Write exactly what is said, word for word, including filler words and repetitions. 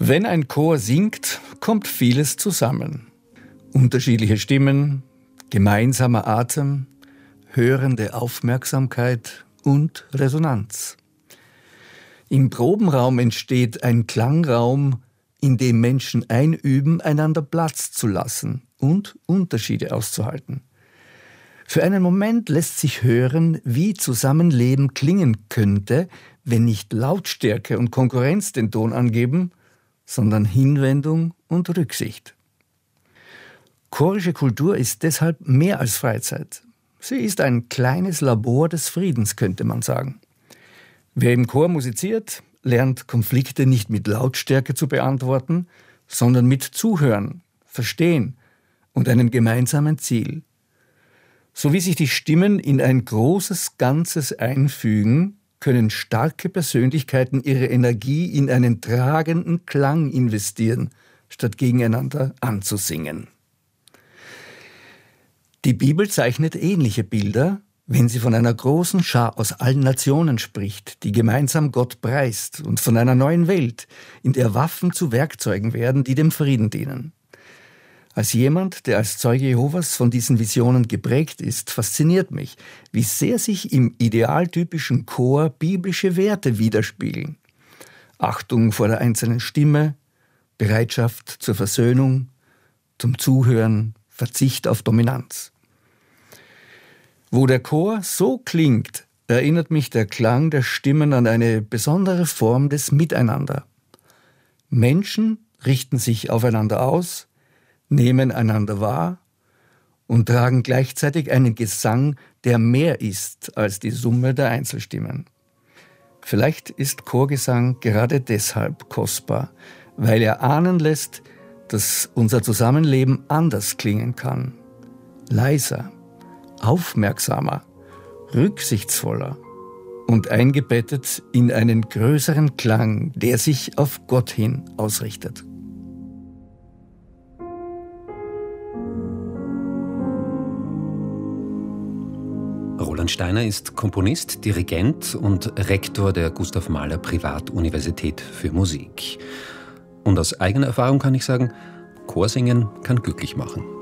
Wenn ein Chor singt, kommt vieles zusammen. Unterschiedliche Stimmen, gemeinsamer Atem, hörende Aufmerksamkeit und Resonanz. Im Probenraum entsteht ein Klangraum, in dem Menschen einüben, einander Platz zu lassen und Unterschiede auszuhalten. Für einen Moment lässt sich hören, wie Zusammenleben klingen könnte, wenn nicht Lautstärke und Konkurrenz den Ton angeben, sondern Hinwendung und Rücksicht. Chorische Kultur ist deshalb mehr als Freizeit. Sie ist ein kleines Labor des Friedens, könnte man sagen. Wer im Chor musiziert, lernt Konflikte nicht mit Lautstärke zu beantworten, sondern mit Zuhören, Verstehen und einem gemeinsamen Ziel. So wie sich die Stimmen in ein großes Ganzes einfügen, können starke Persönlichkeiten ihre Energie in einen tragenden Klang investieren, statt gegeneinander anzusingen. Die Bibel zeichnet ähnliche Bilder, wenn sie von einer großen Schar aus allen Nationen spricht, die gemeinsam Gott preist, und von einer neuen Welt, in der Waffen zu Werkzeugen werden, die dem Frieden dienen. Als jemand, der als Zeuge Jehovas von diesen Visionen geprägt ist, fasziniert mich, wie sehr sich im idealtypischen Chor biblische Werte widerspiegeln. Achtung vor der einzelnen Stimme, Bereitschaft zur Versöhnung, zum Zuhören, Verzicht auf Dominanz. Wo der Chor so klingt, erinnert mich der Klang der Stimmen an eine besondere Form des Miteinander. Menschen richten sich aufeinander aus, nehmen einander wahr und tragen gleichzeitig einen Gesang, der mehr ist als die Summe der Einzelstimmen. Vielleicht ist Chorgesang gerade deshalb kostbar, weil er ahnen lässt, dass unser Zusammenleben anders klingen kann. Leiser, aufmerksamer, rücksichtsvoller und eingebettet in einen größeren Klang, der sich auf Gott hin ausrichtet. Roland Steiner ist Komponist, Dirigent und Rektor der Gustav Mahler Privatuniversität für Musik. Und aus eigener Erfahrung kann ich sagen, Chorsingen kann glücklich machen.